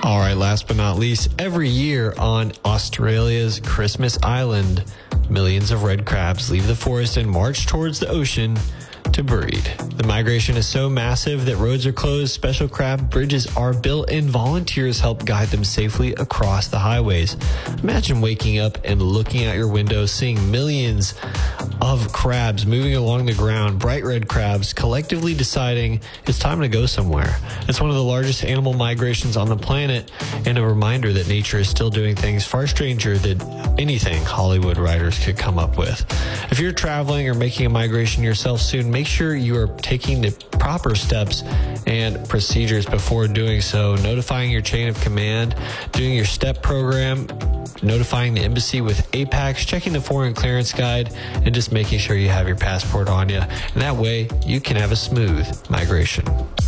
All right, last but not least, every year on Australia's Christmas Island, millions of red crabs leave the forest and march towards the ocean to breed. The migration is so massive that roads are closed, special crab bridges are built, and volunteers help guide them safely across the highways. Imagine waking up and looking out your window, seeing millions of crabs moving along the ground, bright red crabs collectively deciding it's time to go somewhere. It's one of the largest animal migrations on the planet, and a reminder that nature is still doing things far stranger than anything Hollywood writers could come up with. If you're traveling or making a migration yourself soon, make sure you are taking the proper steps and procedures before doing so, notifying your chain of command, doing your STEP program, notifying the embassy with APACS, checking the foreign clearance guide, and just making sure you have your passport on you. And that way you can have a smooth migration.